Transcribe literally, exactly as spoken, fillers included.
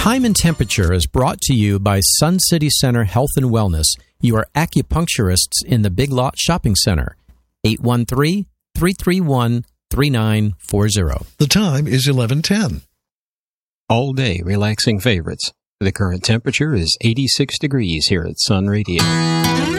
Time and Temperature is brought to you by Sun City Center Health and Wellness, your acupuncturists in the Big Lot Shopping Center. eight one three, three three one, three nine four zero. The time is eleven ten. All day relaxing favorites. The current temperature is eighty-six degrees here at Sun Radio.